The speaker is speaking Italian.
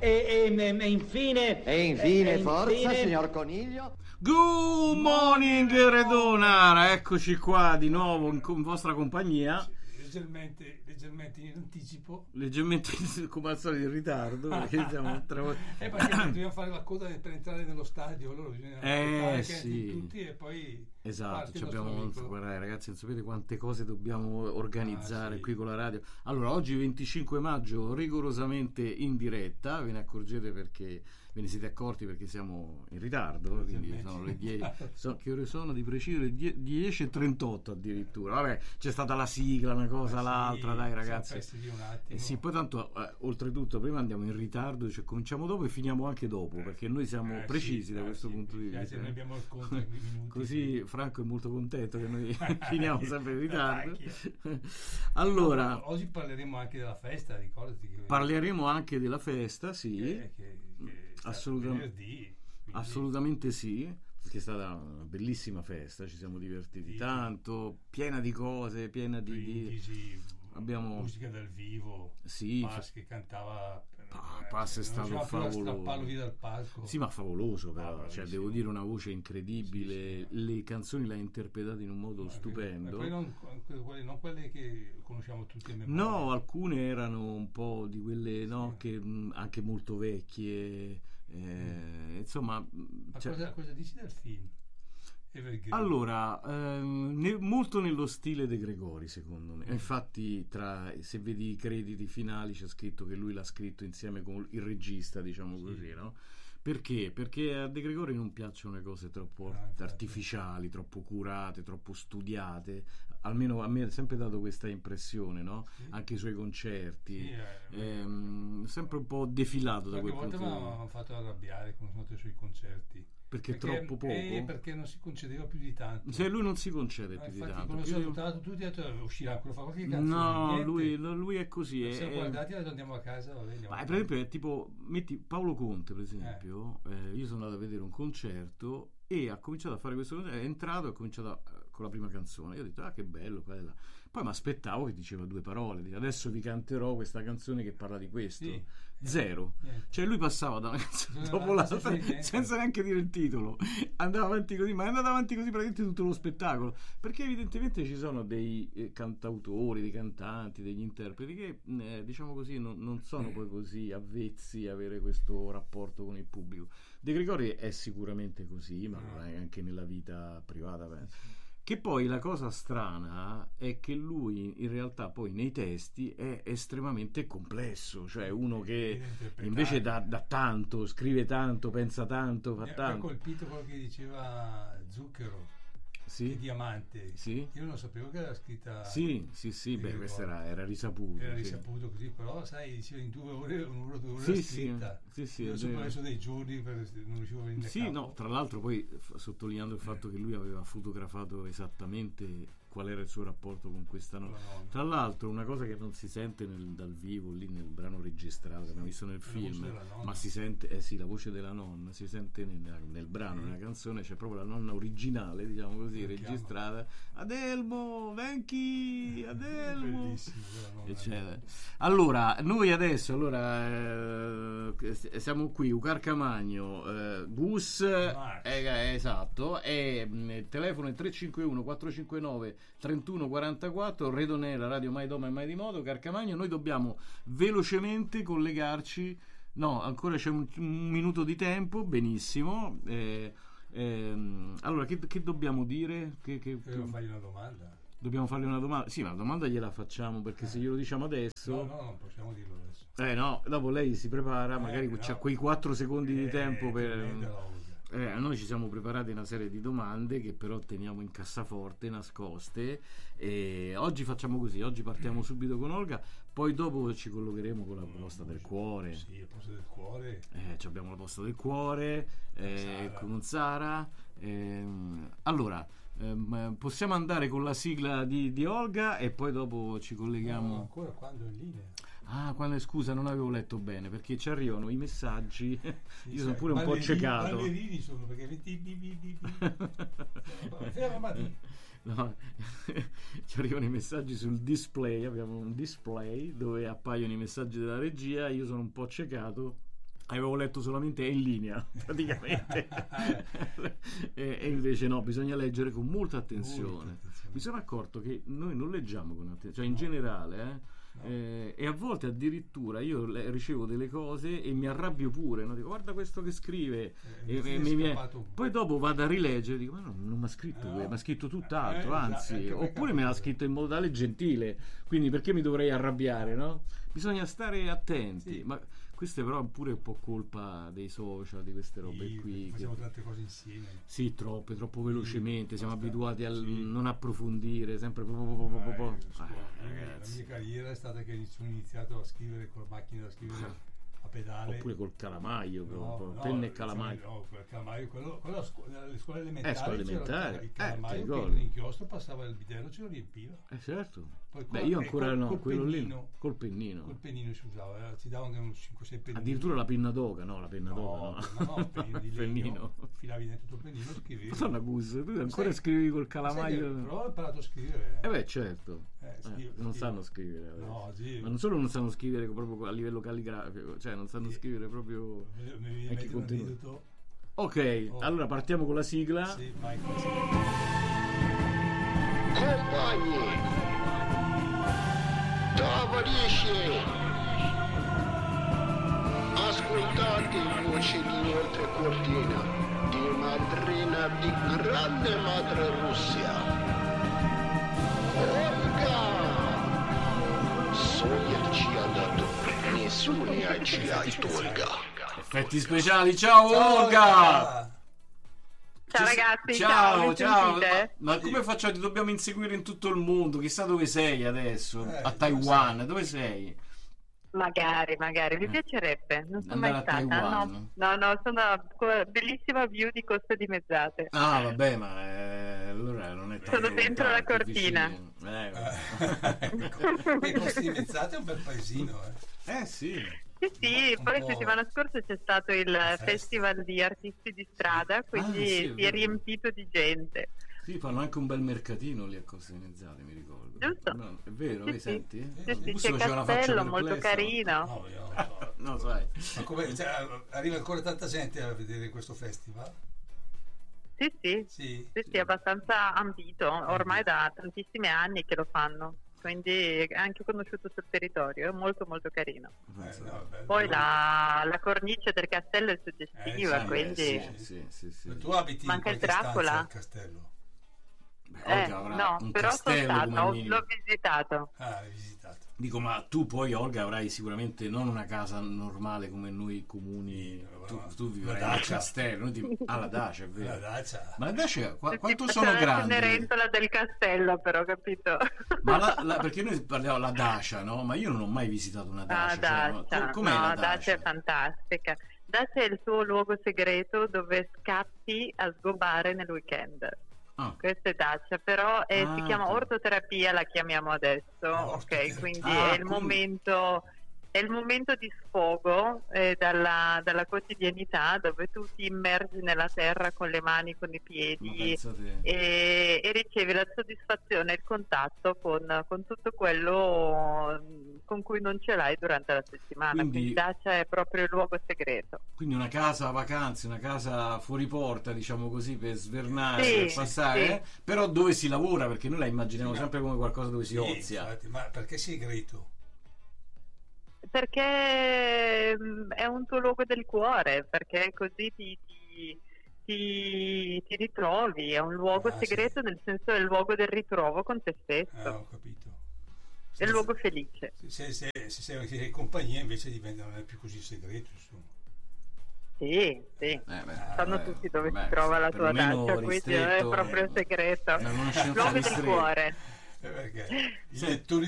E infine, forza, signor Coniglio. Good morning Redona, eccoci qua di nuovo in vostra compagnia. Leggermente in anticipo. Leggermente come al solito in ritardo, perché siamo perché dobbiamo fare la coda per entrare nello stadio, allora bisogna sì. tutti e poi esatto, guardate ragazzi, non sapete quante cose dobbiamo organizzare qui con la radio. Allora, oggi 25 maggio rigorosamente in diretta, ve ne accorgete perché ve ne siete accorti perché siamo in ritardo, quindi sono le 10. Che ore sono di preciso? Le 10:38 addirittura. Vabbè, c'è stata la sigla, una cosa, l'altra, dai ragazzi. Sì, poi tanto oltretutto prima andiamo in ritardo, cioè cominciamo dopo e finiamo anche dopo, perché noi siamo precisi da questo punto di vista. Noi abbiamo il conto di minuti. Così Franco è molto contento che noi finiamo sempre in ritardo. Allora, oggi parleremo anche della festa, ricordati che parleremo anche della festa, sì. Che assolutamente sì, perché è stata una bellissima festa, ci siamo divertiti tanto, piena di cose, piena di abbiamo musica dal vivo, sì, Pass che cantava, Pass è stato favoloso, via dal palco. Sì, ma favoloso però, cioè devo dire una voce incredibile, le canzoni le ha interpretate in un modo stupendo. Poi non quelle che conosciamo tutti a memoria. No, alcune erano un po' di quelle che anche molto vecchie, insomma. Ma cosa dici del film? Allora, molto nello stile De Gregori, secondo me. Infatti, se vedi i crediti finali c'è scritto che lui l'ha scritto insieme con il regista, diciamo così, no? Perché? Perché a De Gregori non piacciono le cose troppo artificiali, troppo curate, troppo studiate. Almeno a me ha sempre dato questa impressione, no? Sì. Anche i suoi concerti, sempre un po' defilato da quel punto di vista. Mi hanno fatto arrabbiare quando sono andato ai suoi concerti. Perché troppo poco? Perché non si concedeva più di tanto. Se lui non si concede più di tanto. Infatti quando ho salutato tutti ho detto uscirà quello, fa qualche canzone. No, lui è così. Siamo guardati e andiamo a casa, va bene. Ma per esempio è tipo, metti Paolo Conte per esempio, io sono andato a vedere un concerto e ha cominciato a fare questo concerto, è entrato e ha cominciato con la prima canzone. Io ho detto che bello, quella. Poi mi aspettavo che diceva due parole, adesso vi canterò questa canzone che parla di questo. Sì. Zero. Cioè lui passava da una canzone dopo l'altra senza neanche dire il titolo, andava avanti così, ma è andato avanti così praticamente tutto lo spettacolo, perché evidentemente ci sono dei cantautori, dei cantanti, degli interpreti che diciamo così non sono poi così avvezzi a avere questo rapporto con il pubblico. De Gregori è sicuramente così, ma anche nella vita privata, penso. Che poi la cosa strana è che lui in realtà poi nei testi è estremamente complesso, cioè uno che invece dà tanto, scrive tanto, pensa tanto, fa tanto. Mi ha colpito quello che diceva Zucchero. Sì. Diamante. Sì. Io non sapevo che era scritta. Sì, beh, questo era risaputo. Era risaputo così, però sai, diceva in 2 ore, 1 o 2 ore scritta. Sì, io ho preso dei giorni non riuscivo a venire a capo. No, tra l'altro poi sottolineando il fatto che lui aveva fotografato esattamente qual era il suo rapporto con questa nonna. Tra l'altro una cosa che non si sente dal vivo lì nel brano registrato che abbiamo visto nel film, ma si sente la voce della nonna si sente nel brano, nella canzone c'è proprio la nonna originale, diciamo così, registrata. Adelmo, venchi, Adelmo, eccetera. Allora noi adesso siamo qui Ucarcamagno, bus esatto, e il telefono è 351 459 3144, Redonera, Radio Mai Doma e Mai di Modo, Carcamagno. Noi dobbiamo velocemente collegarci, ancora c'è un minuto di tempo, benissimo. Allora che dobbiamo dire? Dobbiamo fargli una domanda. Dobbiamo fargli una domanda? Sì, ma la domanda gliela facciamo, perché se glielo diciamo adesso non possiamo dirlo adesso. Dopo lei si prepara, magari c'ha quei 4 secondi di tempo per... Noi ci siamo preparati una serie di domande che però teniamo in cassaforte, nascoste, e oggi facciamo così, oggi partiamo subito con Olga, poi dopo ci collocheremo con la posta del cuore. Sì, la posta del cuore. Abbiamo la posta del cuore con Sara. Allora, possiamo andare con la sigla di Olga e poi dopo ci colleghiamo. Ancora quando è in linea. Quando scusa, non avevo letto bene perché ci arrivano i messaggi. Io sono pure un po' ciecato. Ballerini sono perché fermati. No, ci arrivano i messaggi sul display. Abbiamo un display dove appaiono i messaggi della regia. Io sono un po' ciecato avevo letto solamente in linea praticamente e invece no, bisogna leggere con molta attenzione. Mi sono accorto che noi non leggiamo con attenzione, cioè in generale e a volte addirittura io ricevo delle cose e mi arrabbio pure, no? Dico guarda questo che scrive poi dopo vado a rileggere e dico ma non mi ha scritto mi ha scritto tutt'altro, anzi oppure me l'ha scritto in modo tale gentile, quindi perché mi dovrei arrabbiare, no? Bisogna stare attenti, sì. Ma questa però è pure un po' colpa dei social, di queste robe qui. Facciamo tante cose insieme. Sì, troppo velocemente, siamo abituati a non approfondire, sempre La mia carriera è stata che sono iniziato a scrivere con la macchina da scrivere a pedale. Oppure col calamaio, penna e calamaio. No, quel calamaio, quello alle scuole elementari. Scuole elementari. Il calamaio che l'inchiostro passava il bidello, ce lo riempiva. Certo. Poi io ancora no, quello lì col pennino. Col pennino si usava, ci davano uns 5-6 pennini. Addirittura la penna d'oca, no, la penna d'oca no, il pennino di legno, filavi dentro il pennino, scrivevi. Madonna Gus, tu ancora scrivi col calamaio? Però ho imparato a scrivere. Beh, certo. Non sanno scrivere. No, sì. Ma non solo non sanno scrivere proprio a livello calligrafico, cioè non sanno scrivere proprio anche i contenuti. Ok, allora partiamo con la sigla. Sì, vai con la sigla. Compagni, tovarisci, ascoltate voci di oltre cortina di madrina di grande madre Russia, Olga. Soglia ci ha dato, nessuno ci ha Olga. Effetti speciali, ciao Olga! Ciao ragazzi, ciao. Ma come facciamo? Ti dobbiamo inseguire in tutto il mondo, chissà dove sei adesso, a Taiwan, dove sei? Magari, mi piacerebbe, non sono mai stata. No, sono bellissima view di Costa di Mezzate. Ah, vabbè, ma allora non è tanto. Sono dentro la cortina. E Costa di Mezzate è un bel paesino, Sì, poi la settimana scorsa c'è stato il festival di artisti di strada, quindi si è riempito di gente. Sì, fanno anche un bel mercatino lì a Costa di Mezzate, mi ricordo. Giusto? No, è vero, mi senti? Sì, c'è Castello, molto carino. No, sai. Ma come, arriva ancora tanta gente a vedere questo festival? Sì, abbastanza ambito, ormai da tantissimi anni che lo fanno. Quindi è anche conosciuto sul territorio, è molto molto carino. Poi la cornice del castello è suggestiva, quindi sì. Tu abiti manca in il Dracula al castello? No, però sono stata, l'ho visitato. L'hai visitato. Dico, ma tu poi Olga avrai sicuramente non una casa normale come noi comuni, tu vivrai nel castello, la dacia, è vero. Ma la dacia quanto sono grandi? La Cenerentola del castello, però, capito? Ma perché noi parliamo la dacia, no? Ma io non ho mai visitato una dacia. Com'è la dacia? Dacia è fantastica. Dacia è il tuo luogo segreto dove scappi a sgobare nel weekend. Questa è Dacia, però si chiama ortoterapia, la chiamiamo adesso, quindi è il momento di sfogo dalla quotidianità, dove tu ti immergi nella terra con le mani, con i piedi e ricevi la soddisfazione e il contatto con tutto quello con cui non ce l'hai durante la settimana. Quindi Dacia è proprio il luogo segreto. Quindi una casa vacanze, una casa fuori porta, diciamo così, per svernare, per passare, però dove si lavora, perché noi la immaginiamo sempre come qualcosa dove si ozia. Infatti, ma perché segreto? Perché è un tuo luogo del cuore, perché così ti ritrovi, è un luogo segreto, nel senso è il luogo del ritrovo con te stesso. Ho capito. È il luogo felice. Se sei in compagnia invece diventa non è più così segreto, insomma. Sì. Sanno tutti dove si trova la tua dacia, quindi è proprio segreto. Luogo del cuore. Perché i lettori